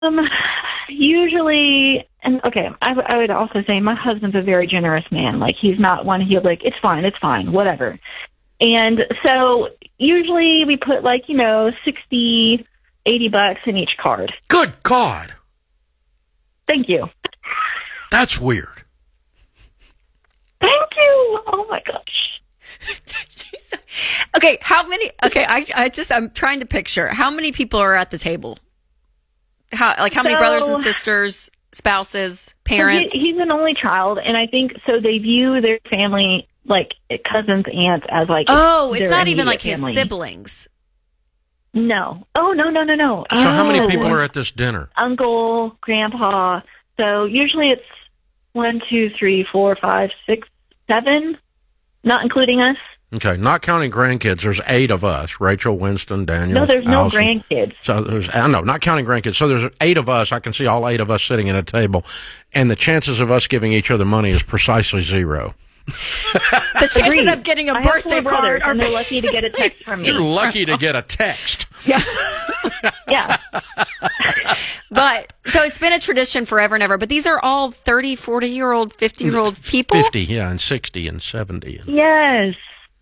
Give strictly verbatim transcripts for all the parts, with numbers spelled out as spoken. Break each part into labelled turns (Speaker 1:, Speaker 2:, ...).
Speaker 1: Um, usually, and okay, I, I would also say my husband's a very generous man. Like, he's not one, he'll be like, it's fine, it's fine, whatever. And so usually we put like, you know, sixty, eighty bucks in each card.
Speaker 2: Good God.
Speaker 1: Thank you.
Speaker 2: That's weird.
Speaker 1: Thank you. Oh my gosh.
Speaker 3: Okay, how many? Okay, I, I just I'm trying to picture how many people are at the table. How like how many
Speaker 1: So-
Speaker 3: brothers and sisters, spouses, parents?
Speaker 1: So he, he's an only child, and I think so. They view their family, like cousins, aunts, as like
Speaker 3: oh, it's
Speaker 1: their
Speaker 3: not even like
Speaker 1: immediate family.
Speaker 3: his siblings.
Speaker 1: No. Oh no no no no.
Speaker 2: So how many
Speaker 3: Oh.
Speaker 2: people are at this dinner?
Speaker 1: Uncle, grandpa. So usually it's one, two, three, four, five, six, seven, not including us.
Speaker 2: Okay, not counting grandkids, there's eight of us. Rachel, Winston, Daniel.
Speaker 1: No, there's no
Speaker 2: Allison.
Speaker 1: grandkids.
Speaker 2: So there's, I know, not counting grandkids. So there's eight of us. I can see all eight of us sitting at a table. And the chances of us giving each other money is precisely zero.
Speaker 3: The chances
Speaker 1: Agreed.
Speaker 3: of getting a
Speaker 1: I have
Speaker 3: birthday
Speaker 1: four
Speaker 3: card
Speaker 1: brothers,
Speaker 3: are
Speaker 1: and they're lucky to get a text from
Speaker 2: You're
Speaker 1: me.
Speaker 2: lucky to get a text.
Speaker 3: yeah.
Speaker 1: Yeah.
Speaker 3: But so it's been a tradition forever and ever. But these are all thirty, forty year old, fifty year old people.
Speaker 2: fifty, yeah, and sixty and seventy. And
Speaker 1: Yes.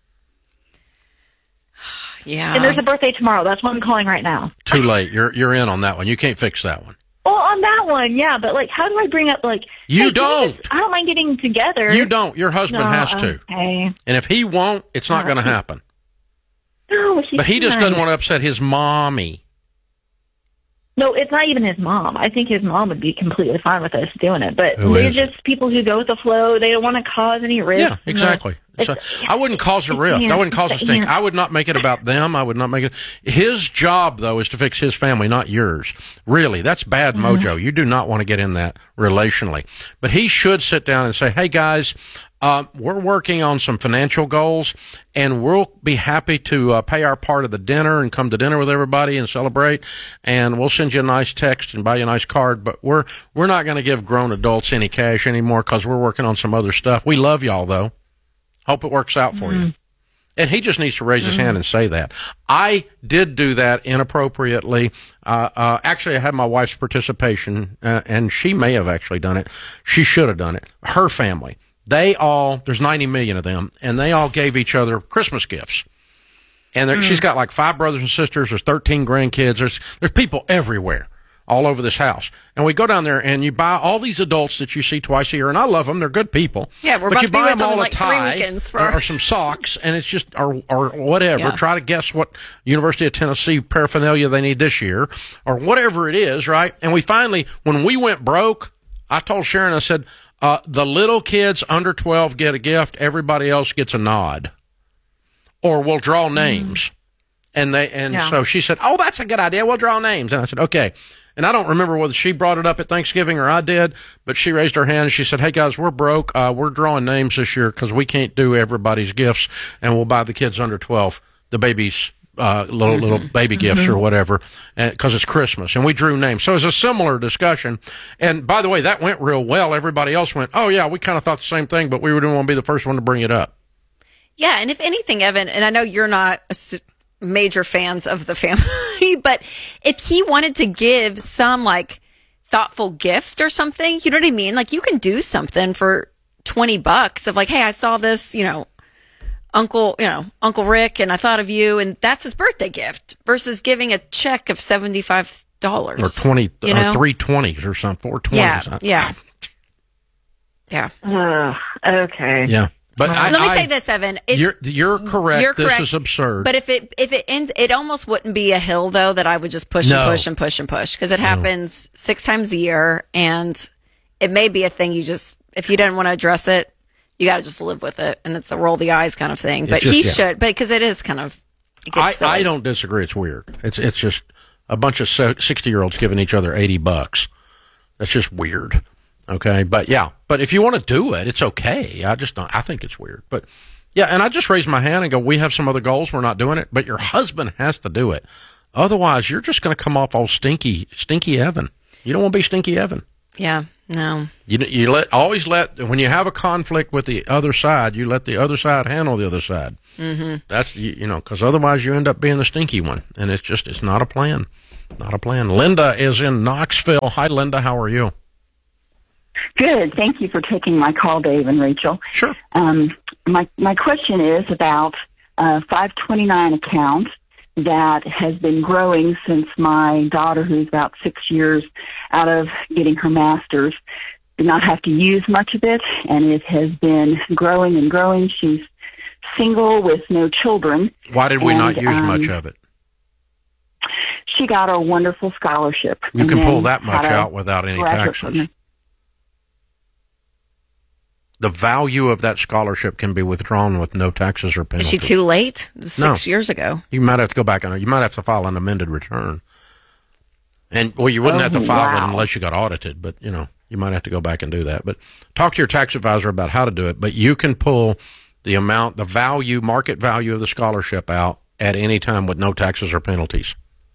Speaker 3: Yeah.
Speaker 1: And there's a birthday tomorrow. That's what I'm calling right now.
Speaker 2: too late. You're you're in on that one. You can't fix that one.
Speaker 1: Well, on that one, yeah. But like, how do I bring up like?
Speaker 2: You
Speaker 1: hey, can we
Speaker 2: don't.
Speaker 1: just- I don't mind getting together.
Speaker 2: You don't. Your husband
Speaker 1: No,
Speaker 2: has to.
Speaker 1: Okay.
Speaker 2: And if he won't, it's not going to happen.
Speaker 1: No, he's
Speaker 2: But he just
Speaker 1: nice.
Speaker 2: doesn't want to upset his mommy.
Speaker 1: No, it's not even his mom. I think his mom would be completely fine with us doing it. But
Speaker 2: Who
Speaker 1: they're
Speaker 2: is it?
Speaker 1: just people who go with the flow. They don't want to cause any risk.
Speaker 2: Yeah, exactly.
Speaker 1: No.
Speaker 2: So
Speaker 1: It's-
Speaker 2: I wouldn't cause a rift. I wouldn't cause a stink. I would not make it about them. I would not make it. His job, though, is to fix his family, not yours. Really, that's bad mojo. You do not want to get in that relationally. But he should sit down and say, hey, guys, uh, we're working on some financial goals, and we'll be happy to uh, pay our part of the dinner and come to dinner with everybody and celebrate. And we'll send you a nice text and buy you a nice card. But we're we're not going to give grown adults any cash anymore because we're working on some other stuff. We love y'all, though. Hope it works out for you. And he just needs to raise his hand and say that. I did do that inappropriately. Uh, uh, actually, I had my wife's participation, uh, and she may have actually done it. She should have done it. Her family. They all, there's ninety million of them, and they all gave each other Christmas gifts. And there, she's got like five brothers and sisters. There's thirteen grandkids. There's, there's people everywhere, all over this house. And we go down there, and you buy all these adults that you see twice a year, and I love them. They're good people.
Speaker 3: Yeah, we're
Speaker 2: but
Speaker 3: about
Speaker 2: you
Speaker 3: to be
Speaker 2: buy
Speaker 3: with
Speaker 2: them
Speaker 3: them
Speaker 2: all
Speaker 3: in,
Speaker 2: a
Speaker 3: like, three
Speaker 2: tie
Speaker 3: weekends for-
Speaker 2: or, or some socks, and it's just, or, or whatever.
Speaker 3: Yeah.
Speaker 2: Try to guess what University of Tennessee paraphernalia they need this year, or whatever it is, right? And we finally, when we went broke, I told Sharon, I said, uh, the little kids under twelve get a gift. Everybody else gets a nod. Or we'll draw names. Mm. And they, and
Speaker 1: Yeah.
Speaker 2: so she said, oh, that's a good idea. We'll draw names. And I said, okay. And I don't remember whether she brought it up at Thanksgiving or I did, but she raised her hand and she said, hey guys, we're broke. Uh, we're drawing names this year because we can't do everybody's gifts, and we'll buy the kids under twelve, the babies, uh, little,
Speaker 3: Mm-hmm.
Speaker 2: little baby mm-hmm. gifts or whatever, because it's Christmas. And we drew names. So it was a similar discussion. And by the way, that went real well. Everybody else went, oh yeah, we kind of thought the same thing, but we didn't want to be the first one to bring it up.
Speaker 3: Yeah, and if anything, Evan, and I know you're not a s- major fans of the family, but if he wanted to give some like thoughtful gift or something, you know what I mean? Like, you can do something for twenty bucks of like, hey, I saw this, you know, Uncle, you know, Uncle Rick, and I thought of you, and that's his birthday gift versus giving a check of seventy-five dollars
Speaker 2: Or twenty,
Speaker 3: you
Speaker 2: or
Speaker 3: know?
Speaker 2: three twenties or something, four twenties.
Speaker 3: Yeah, yeah. Yeah.
Speaker 1: Ugh, okay.
Speaker 2: Yeah. But I,
Speaker 3: Let me
Speaker 2: I,
Speaker 3: say this, Evan. It's,
Speaker 2: you're, you're correct.
Speaker 3: You're
Speaker 2: this
Speaker 3: correct.
Speaker 2: is absurd.
Speaker 3: But if it if it ends, it almost wouldn't be a hill though that I would just push
Speaker 2: No.
Speaker 3: and push and push and push because it happens six times a year, and it may be a thing you just if you didn't want to address it, you got to just live with it, and it's a roll the eyes kind of thing. But
Speaker 2: just-
Speaker 3: he
Speaker 2: yeah.
Speaker 3: should, but because it is kind of. It gets
Speaker 2: I,
Speaker 3: silly.
Speaker 2: I don't disagree. It's weird. It's it's just a bunch of sixty-year-olds giving each other eighty bucks. That's just weird. Okay, but yeah, but if you want to do it, it's okay. I just don't. I think it's weird, but yeah. And I just raise my hand and go, we have some other goals. We're not doing it, but your husband has to do it. Otherwise, you're just going to come off all stinky, stinky Evan. You don't want to be stinky Evan.
Speaker 3: Yeah. No.
Speaker 2: You you let always let when you have a conflict with the other side, you let the other side handle the other side. Mm-hmm. That's you, you know because otherwise you end up being the stinky one, and it's just it's not a plan. Not a plan. Linda is in Knoxville. Hi, Linda. How are you?
Speaker 4: Good. Thank you for taking my call, Dave and Rachel.
Speaker 2: Sure.
Speaker 4: Um, my my question is about a five twenty-nine account that has been growing since my daughter, who's about six years out of getting her master's, did not have to use much of it, and it has been growing and growing. She's single with no children.
Speaker 2: Why did we
Speaker 4: and,
Speaker 2: not use
Speaker 4: um,
Speaker 2: much of it?
Speaker 4: She got a wonderful scholarship.
Speaker 2: You can pull that much out without any taxes. The value of that scholarship can be withdrawn with no taxes or penalties.
Speaker 3: Is she too late? It was six
Speaker 2: No.
Speaker 3: years ago.
Speaker 2: You might have to go back and you might have to file an amended return. And well, you wouldn't
Speaker 4: Oh,
Speaker 2: have to file
Speaker 4: wow.
Speaker 2: it unless you got audited, but you know, you might have to go back and do that. But talk to your tax advisor about how to do it. But you can pull the amount, the value, market value of the scholarship out at any time with no taxes or penalties.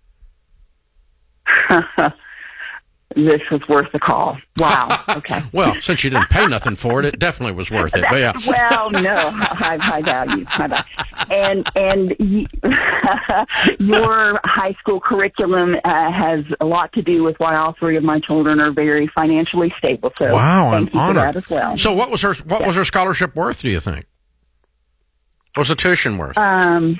Speaker 4: This was worth the call. Wow. Okay.
Speaker 2: Well, since you didn't pay nothing for it, it definitely was worth it. But yeah.
Speaker 4: Well, no, high, high value, high value. And and y- your high school curriculum uh, has a lot to do with why all three of my children are very financially stable. So
Speaker 2: Wow,
Speaker 4: thank
Speaker 2: I'm
Speaker 4: you
Speaker 2: honored.
Speaker 4: for that as well.
Speaker 2: So what was her what
Speaker 4: Yeah.
Speaker 2: was her scholarship worth, do you think? What was the tuition worth?
Speaker 4: Um,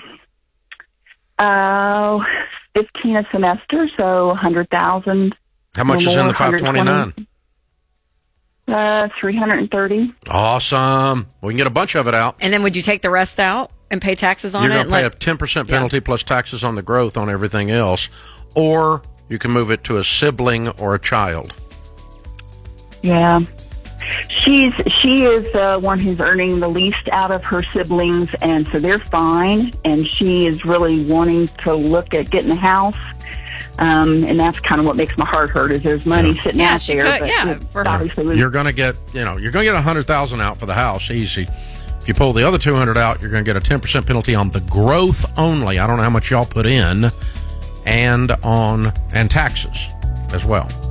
Speaker 4: uh, fifteen a semester, so a hundred thousand.
Speaker 2: How much is in the five twenty-nine?
Speaker 4: Uh, three hundred and thirty.
Speaker 2: Awesome. We can get a bunch of it out.
Speaker 3: And then would you take the rest out and pay taxes on
Speaker 2: You're
Speaker 3: it?
Speaker 2: going to pay
Speaker 3: Like-
Speaker 2: a ten percent penalty plus taxes on the growth on everything else, or you can move it to a sibling or a child.
Speaker 4: Yeah. She's she is the one who's earning the least out of her siblings, and so they're fine. And she is really wanting to look at getting a house, um, and that's kind of what makes my heart hurt. Is there's money
Speaker 2: Yeah.
Speaker 4: sitting
Speaker 3: Yeah,
Speaker 4: out
Speaker 3: she
Speaker 4: there,
Speaker 3: could-
Speaker 4: but
Speaker 3: yeah,
Speaker 4: it
Speaker 3: for her.
Speaker 4: obviously was,
Speaker 2: You're going to get, you know, you're going to get a hundred thousand out for the house, easy. If you pull the other two hundred out, you're going to get a ten percent penalty on the growth only. I don't know how much y'all put in, and on and taxes as well.